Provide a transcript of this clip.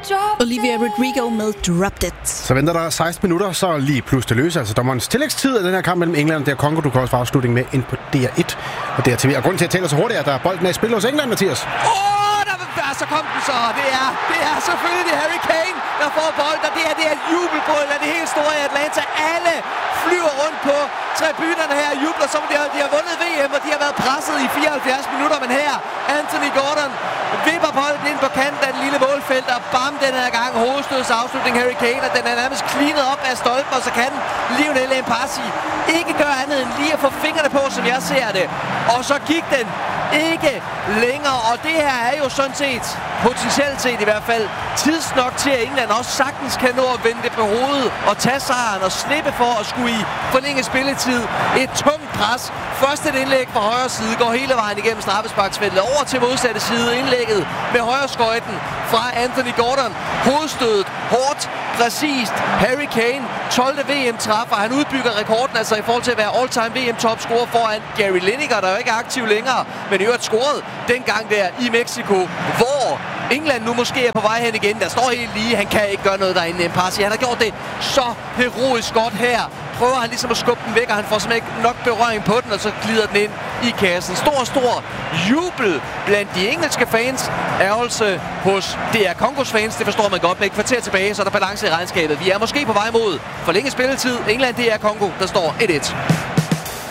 Olivia Rodrigo med Dropped It. Så venter der 16 minutter, så lige plus det løse. Altså dommerens tillægstid af den her kamp mellem England og Congo. Du kan også få afslutning med ind på DR1 og DRTV. Og grunden til at tale så hurtigt er, at der bolden er i spil hos England, Mathias. Så kom den så. Det er selvfølgelig Harry Kane, der får bolden, og det er et jubelbrøl af det helt store i Atlanta. Alle flyver rundt på tribunerne her og jubler, som de har vundet VM, og de har været presset i 74 minutter. Men her, Anthony Gordon vipper bolden ind på kanten af den lille målfelt, og bam, den her gang hovedstøds afslutning Harry Kane, og den er nærmest cleanet op af stolpen, og så kan Lionel Mpassi ikke gøre andet end lige at få fingrene på, som jeg ser det. Og så gik den ikke længere, og det her er jo sådan set, potentielt set i hvert fald, tidsnok til, at England også sagtens kan nå at vende det på hovedet og tage sejren og slippe for at skulle i forlænge spilletid. Et tungt pres. Først et indlæg fra højre side, går hele vejen igennem straffesparksfeltet over til modsatte side. Indlægget med højre skøjten fra Anthony Gordon. Hovedstødet hårdt, præcist. Harry Kane, 12. VM-træffer. Han udbygger rekorden altså i forhold til at være all-time VM-topscorer foran Gary Lineker, der jo ikke er aktiv længere, men i øvrigt scoret dengang der i Mexico, hvor England nu måske er på vej hen igen. Der står helt lige. Han kan ikke gøre noget derinde. Mpassi. Han har gjort det så heroisk godt her. Prøver han ligesom at skubbe den væk, og han får simpelthen ikke nok berøring på den, og så glider den ind i kassen. Stor jubel blandt de engelske fans. Ærgelse hos DR Kongos fans. Det forstår man godt. Med et kvarter tilbage, så er der balance i regnskabet. Vi er måske på vej mod forlænget spilletid. England, DR Kongo, der står 1-1.